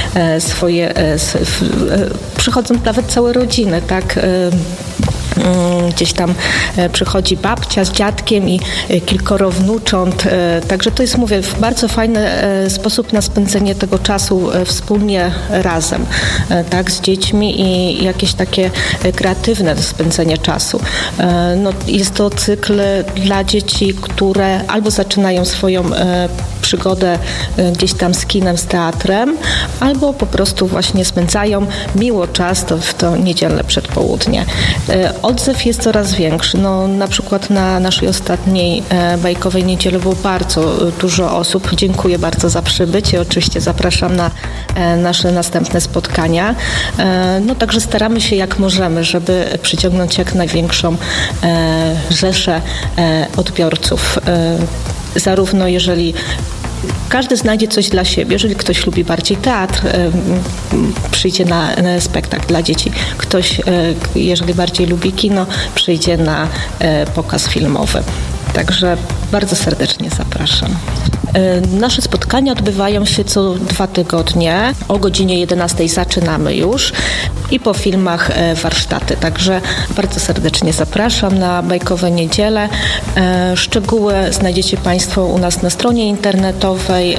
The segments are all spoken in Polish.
przychodzą nawet całe rodziny, tak? Gdzieś tam przychodzi babcia z dziadkiem i kilkoro wnucząt. Także to jest, mówię, bardzo fajny sposób na spędzenie tego czasu wspólnie razem, tak, z dziećmi i jakieś takie kreatywne spędzenie czasu. No, jest to cykl dla dzieci, które albo zaczynają swoją przygodę gdzieś tam z kinem, z teatrem, albo po prostu właśnie spędzają miło czas w to niedzielne przedpołudnie. Odzew jest coraz większy. No, na przykład na naszej ostatniej bajkowej niedzieli było bardzo dużo osób. Dziękuję bardzo za przybycie. Oczywiście zapraszam na nasze następne spotkania. No, także staramy się jak możemy, żeby przyciągnąć jak największą rzeszę odbiorców. Zarówno jeżeli każdy znajdzie coś dla siebie. Jeżeli ktoś lubi bardziej teatr, przyjdzie na spektakl dla dzieci. Ktoś, jeżeli bardziej lubi kino, przyjdzie na pokaz filmowy. Także bardzo serdecznie zapraszam. Nasze spotkania odbywają się co 2 tygodnie. O godzinie 11 zaczynamy już i po filmach warsztaty. Także bardzo serdecznie zapraszam na bajkowe niedziele. Szczegóły znajdziecie Państwo u nas na stronie internetowej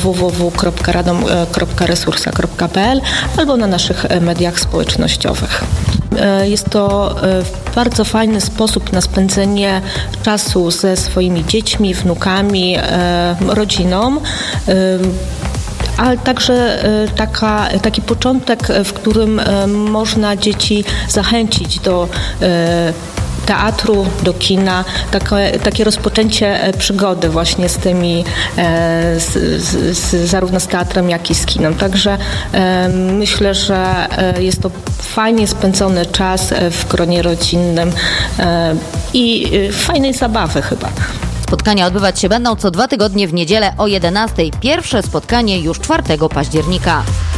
www.radom.resursa.pl albo na naszych mediach społecznościowych. Jest to bardzo fajny sposób na spędzenie czasu ze swoimi dziećmi, wnukami, rodziną, ale także taki początek, w którym można dzieci zachęcić do teatru, do kina, takie rozpoczęcie przygody właśnie z tymi, zarówno z teatrem, jak i z kinem. Także myślę, że jest to fajnie spędzony czas w gronie rodzinnym i fajnej zabawy chyba. Spotkania odbywać się będą co 2 tygodnie w niedzielę o 11:00. Pierwsze spotkanie już 4 października.